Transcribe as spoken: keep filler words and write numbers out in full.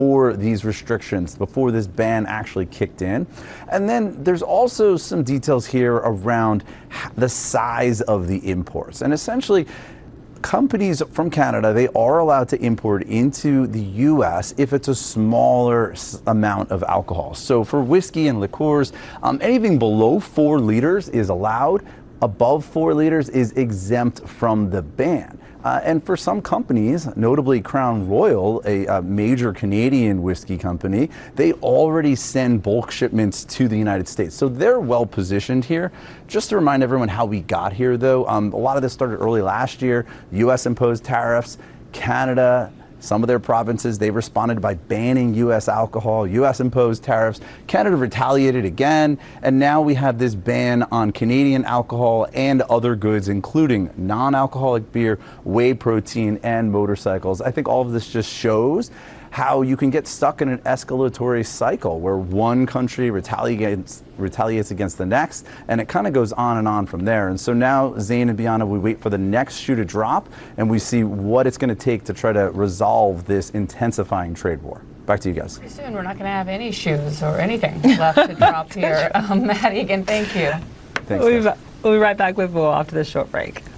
before these restrictions, before this ban actually kicked in. And then there's also some details here around the size of the imports. And essentially, companies from Canada, they are allowed to import into the U S if it's a smaller amount of alcohol. So for whiskey and liqueurs, um, anything below four liters is allowed. Above four liters is exempt from the ban. Uh, and for some companies, notably Crown Royal, a, a major Canadian whiskey company, they already send bulk shipments to the United States. So they're well positioned here. Just to remind everyone how we got here, though, um, a lot of this started early last year. U S imposed tariffs. Canada, some of their provinces, they responded by banning U S alcohol. U S imposed tariffs. Canada retaliated again. And now we have this ban on Canadian alcohol and other goods, including non-alcoholic beer, whey protein, and motorcycles. I think all of this just shows how you can get stuck in an escalatory cycle where one country retaliates, retaliates against the next, and it kind of goes on and on from there. And so now, Zane and Bianna, we wait for the next shoe to drop, and we see what it's going to take to try to resolve this intensifying trade war. Back to you guys. Pretty soon we're not going to have any shoes or anything left to drop here. Um, Matt Egan, thank you. Thanks, we'll, be, we'll be right back with more after this short break.